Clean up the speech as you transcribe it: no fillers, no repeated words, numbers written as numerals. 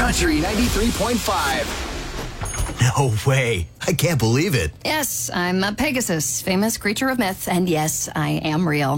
Country 93.5. No way. I can't believe it. Yes, I'm a Pegasus, famous creature of myth, and yes, I am real.